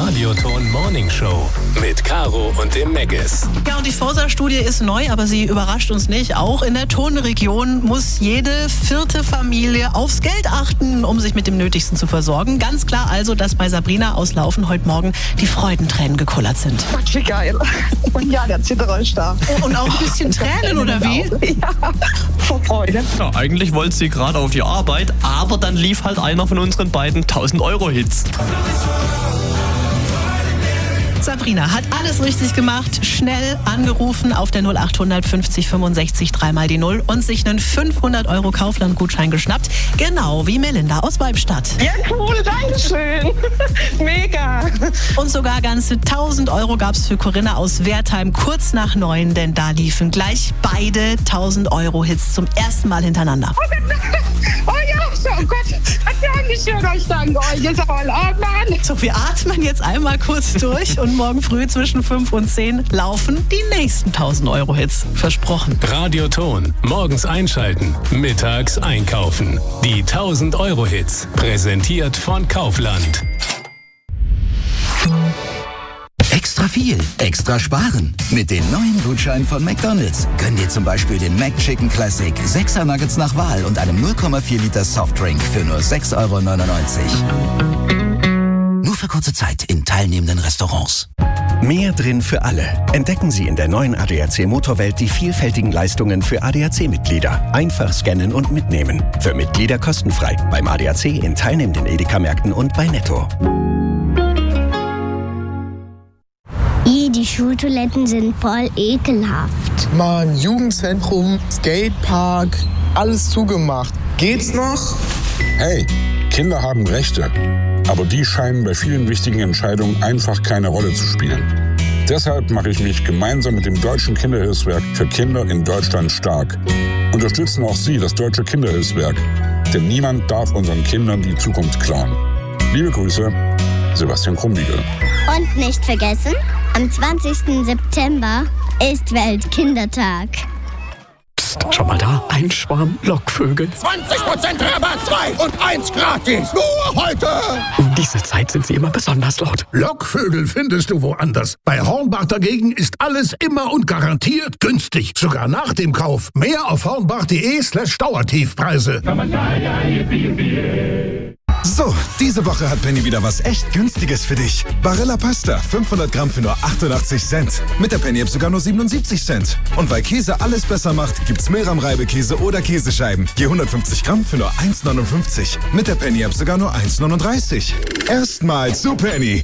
Radioton Morning Show mit Caro und dem Meggis. Ja, und die Forsa-Studie ist neu, aber sie überrascht uns nicht. Auch in der Tonregion muss jede 4. Familie aufs Geld achten, um sich mit dem Nötigsten zu versorgen. Ganz klar also, dass bei Sabrina aus Laufen heute Morgen die Freudentränen gekullert sind. Gott, wie geil. Und ja, der Zitterer ist da. Und auch ein bisschen Tränen, oder wie? Ja, vor Freude. Ja, eigentlich wollte sie gerade auf die Arbeit, aber dann lief halt einer von unseren beiden 1000-Euro-Hits. Sabrina hat alles richtig gemacht, schnell angerufen auf der 0800 50 65 3 die 0 und sich einen 500 € Kaufland-Gutschein geschnappt. Genau wie Melinda aus Weibstadt. Ja, cool, dankeschön. Mega. Und sogar ganze 1000 € gab es für Corinna aus Wertheim kurz nach 9, denn da liefen gleich beide 1000-Euro-Hits zum ersten Mal hintereinander. Oh ja, oh Gott. Dankeschön, ich danke euch. Jetzt aber Mann. So, wir atmen jetzt einmal kurz durch und morgen früh zwischen 5 und 10 laufen die nächsten 1000-Euro-Hits. Versprochen. Radioton. Morgens einschalten, mittags einkaufen. Die 1000-Euro-Hits. Präsentiert von Kaufland. Extra viel, extra sparen. Mit den neuen Gutscheinen von McDonald's gönn dir zum Beispiel den McChicken Classic, 6er Nuggets nach Wahl und einem 0,4 Liter Softdrink für nur 6,99 €. Nur für kurze Zeit in teilnehmenden Restaurants. Mehr drin für alle. Entdecken Sie in der neuen ADAC Motorwelt die vielfältigen Leistungen für ADAC-Mitglieder. Einfach scannen und mitnehmen. Für Mitglieder kostenfrei. Beim ADAC in teilnehmenden Edeka-Märkten und bei Netto. Die Schultoiletten sind voll ekelhaft. Mann, Jugendzentrum, Skatepark, alles zugemacht. Geht's noch? Hey, Kinder haben Rechte. Aber die scheinen bei vielen wichtigen Entscheidungen einfach keine Rolle zu spielen. Deshalb mache ich mich gemeinsam mit dem Deutschen Kinderhilfswerk für Kinder in Deutschland stark. Unterstützen auch Sie das Deutsche Kinderhilfswerk. Denn niemand darf unseren Kindern die Zukunft klauen. Liebe Grüße, Sebastian Krumbiegel. Und nicht vergessen, am 20. September ist Weltkindertag. Psst, schau mal da, ein Schwarm Lockvögel. 20% Rabatt, 2 und 1 gratis. Nur heute. Um diese Zeit sind sie immer besonders laut. Lockvögel findest du woanders. Bei Hornbach dagegen ist alles immer und garantiert günstig. Sogar nach dem Kauf. Mehr auf hornbach.de/Dauertiefpreise. So, diese Woche hat Penny wieder was echt Günstiges für dich. Barilla Pasta, 500 Gramm für nur 88 Cent. Mit der Penny-App sogar nur 77 Cent. Und weil Käse alles besser macht, gibt's Mehlrahm-Reibekäse oder Käsescheiben. Je 150 Gramm für nur 1,59. Mit der Penny-App sogar nur 1,39. Erstmal zu Penny.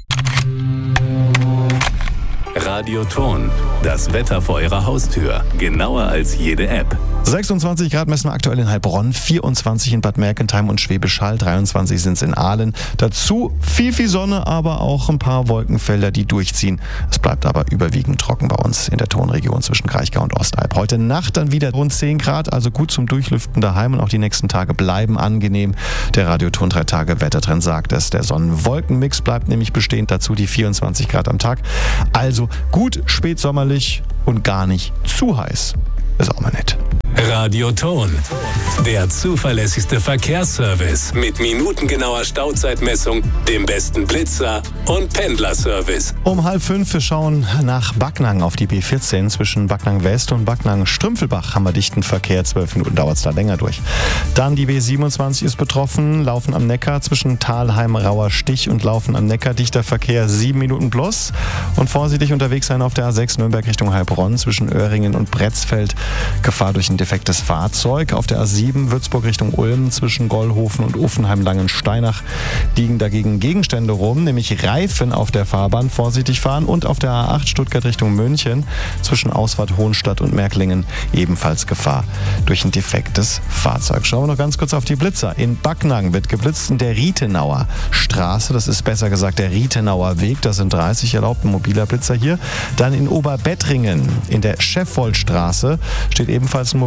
Radioton. Das Wetter vor Ihrer Haustür. Genauer als jede App. 26 Grad messen wir aktuell in Heilbronn, 24 in Bad Mergentheim und Schwäbisch Hall, 23 sind es in Aalen. Dazu viel Sonne, aber auch ein paar Wolkenfelder, die durchziehen. Es bleibt aber überwiegend trocken bei uns in der Tonregion zwischen Kraichgau und Ostalb. Heute Nacht dann wieder rund 10 Grad, also gut zum Durchlüften daheim und auch die nächsten Tage bleiben angenehm. Der Radioton 3 Tage Wettertrend sagt es. Der Sonnen-Wolken-Mix bleibt nämlich bestehend, dazu die 24 Grad am Tag. Also gut spätsommerlich und gar nicht zu heiß. Ist auch mal nett. Radioton. Der zuverlässigste Verkehrsservice mit minutengenauer Stauzeitmessung, dem besten Blitzer und Pendlerservice. Um 4:30 wir schauen nach Backnang auf die B14. Zwischen Backnang West und Backnang Strümpfelbach haben wir dichten Verkehr. 12 Minuten dauert es da länger durch. Dann die B27 ist betroffen. Laufen am Neckar zwischen Thalheim, Rauer Stich und Laufen am Neckar. Dichter Verkehr 7 Minuten plus. Und vorsichtig unterwegs sein auf der A6 Nürnberg Richtung Heilbronn zwischen Öhringen und Bretzfeld. Gefahr durch ein defektes Fahrzeug. Auf der A7 Würzburg Richtung Ulm zwischen Gollhofen und Uffenheim-Langensteinach liegen dagegen Gegenstände rum, nämlich Reifen auf der Fahrbahn. Vorsichtig fahren. Und auf der A8 Stuttgart Richtung München zwischen Auswart Hohenstadt und Märklingen ebenfalls Gefahr durch ein defektes Fahrzeug. Schauen wir noch ganz kurz auf die Blitzer. In Backnang wird geblitzt in der Rietenauer Straße. Das ist besser gesagt der Rietenauer Weg. Da sind 30 erlaubt, ein mobiler Blitzer hier. Dann in Oberbettringen in der Scheffoldstraße steht ebenfalls ein mobiler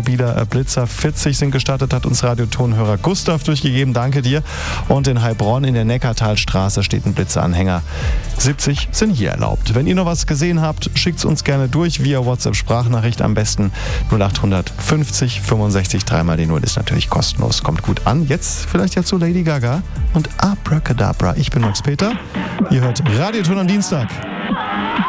Bieler Blitzer 40 sind gestartet, hat uns Radiotonhörer Gustav durchgegeben. Danke dir. Und in Heilbronn in der Neckartalstraße steht ein Blitzeranhänger. 70 sind hier erlaubt. Wenn ihr noch was gesehen habt, schickt es uns gerne durch via WhatsApp-Sprachnachricht. Am besten 0800 50 65 3 die 0 ist natürlich kostenlos. Kommt gut an. Jetzt vielleicht ja zu Lady Gaga und Abracadabra. Ich bin Max Peter. Ihr hört Radioton am Dienstag.